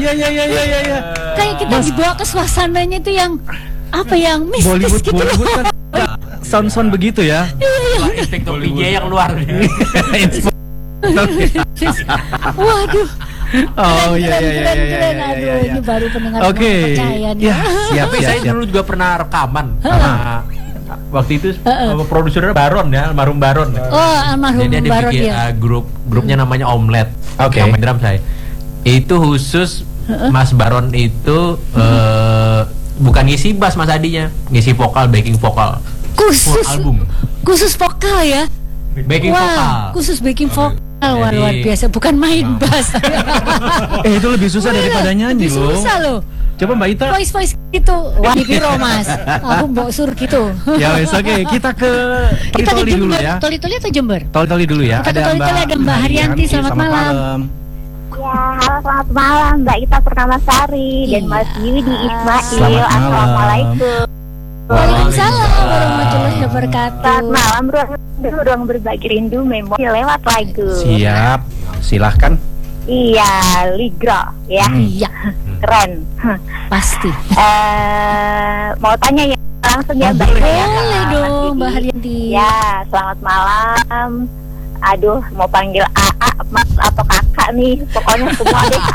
iya. Kayak kita dibawa ke suasananya itu yang apa yang mistis Bollywood, gitu. Bollywood kan sound begitu ya. Efek topinya yang luar. Waduh. Oh iya. Keren. Aduh, ini baru pendengar percaya nih. Ya, siap. Tapi saya dulu juga pernah rekaman sama waktu itu produsernya Baron ya, almarhum Baron. Oh, almarhum Jadi dia Baron bikin ya. grupnya namanya Omelet. Oke. Yang main drum saya. Itu khusus Mas Baron itu bukan ngisi bass Mas Adinya, ngisi vokal, backing vokal. Full album. Khusus vokal ya. Backing vokal. Khusus backing vokal. Luar Jadi- biasa, bukan main bass. Itu lebih susah daripada nyanyi Lebih loh. susah loh. Coba Mbak Ita. Voice gitu. Wah, biro Mas. Aku mbok sur gitu. Ya wes, oke. Kita ke Kita ke Toli dulu Jember. ya. Toli atau Jember? Toli dulu ya. Kita ke Toli-Toli, ada Mbak Haryanti, selamat malam. Ya, halo selamat malam Mbak Ita Purnamasari dan Mas Yudi Ismail. Selamat malam. Assalamualaikum. Waalaikumsalam warahmatullahi wabarakatuh. Selamat malam, ruang berbagi rindu memori lewat lagu. Siap. Silahkan. Iya, Ligro ya. Iya, Keren. pasti. Mau tanya ya langsung ya Mbak Ita ya. Boleh Mas dong, Yudi. Mbak Haryanti. Ya, selamat malam. Aduh, mau panggil AA, Mas atau Kakak nih. Pokoknya semua deh